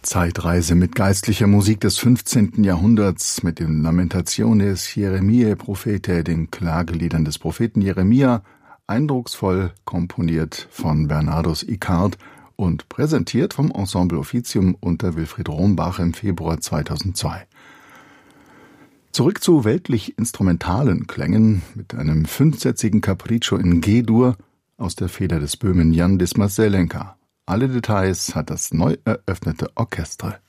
Zeitreise mit geistlicher Musik des 15. Jahrhunderts, mit den Lamentationes Jeremiae Prophetae, den Klageliedern des Propheten Jeremia, eindrucksvoll komponiert von Bernardus Icard und präsentiert vom Ensemble Officium unter Wilfried Rombach im Februar 2002. Zurück zu weltlich-instrumentalen Klängen mit einem 5-sätzigen Capriccio in G-Dur aus der Feder des Böhmen Jan Dismas Zelenka. Alle Details hat das neu eröffnete Orchestre.